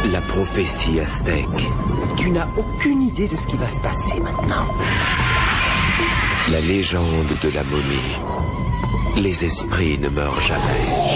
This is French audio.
La prophétie aztèque. Tu n'as aucune idée de ce qui va se passer maintenant. La légende de la momie. Les esprits ne meurent jamais.